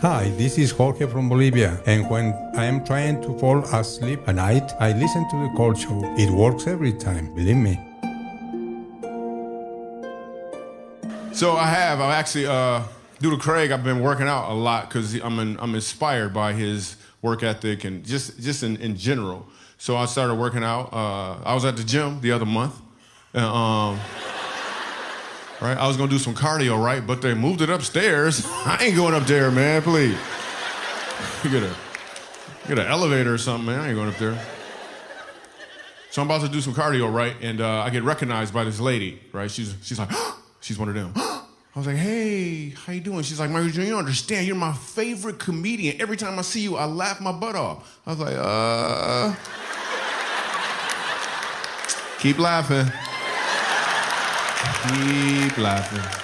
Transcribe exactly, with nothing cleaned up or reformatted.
Hi, this is Jorge from Bolivia, and when I am trying to fall asleep at night, I listen to the Cold Show. It works every time, believe me. So I have, I actually, uh, due to Craig, I've been working out a lot because I'm in, I'm inspired by his work ethic and just, just in, in general. So I started working out. Uh, I was at the gym the other month. And, um, right, I was gonna do some cardio, right? But they moved it upstairs. I ain't going up there, man, please. You get a, get an elevator or something, man. I ain't going up there. So I'm about to do some cardio, right? And uh, I get recognized by this lady, right? She's, she's like, she's one of them. I was like, hey, how you doing? She's like, Michael Junior, you don't understand. You're my favorite comedian. Every time I see you, I laugh my butt off. I was like, uh... keep laughing. Keep laughing.